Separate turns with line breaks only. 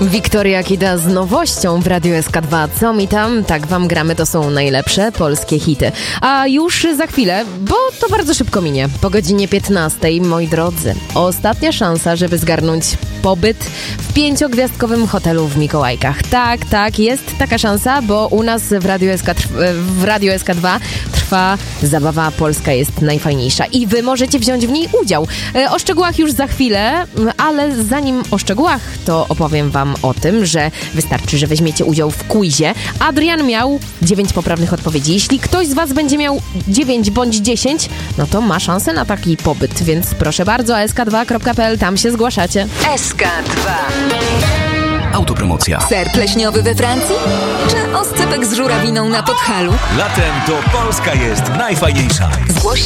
Wiktoria Kida z nowością w Radiu SK2. Co mi tam? Tak wam gramy, to są najlepsze polskie hity. A już za chwilę, bo to bardzo szybko minie, po godzinie 15, moi drodzy, ostatnia szansa, żeby zgarnąć pobyt w 5-gwiazdkowym hotelu w Mikołajkach. Tak, jest taka szansa, bo u nas w Radiu SK2 trwa zabawa Polska jest najfajniejsza i wy możecie wziąć w niej udział. O szczegółach już za chwilę, ale zanim o szczegółach, to opowiem wam o tym, że wystarczy, że weźmiecie udział w quizie. Adrian miał 9 poprawnych odpowiedzi. Jeśli ktoś z was będzie miał 9 bądź 10, no to ma szansę na taki pobyt, więc proszę bardzo, sk2.pl, tam się zgłaszacie.
SK2.
Autopromocja.
Ser pleśniowy we Francji? Czy oscypek z żurawiną na Podhalu?
Latem to Polska jest najfajniejsza.
Zgłoś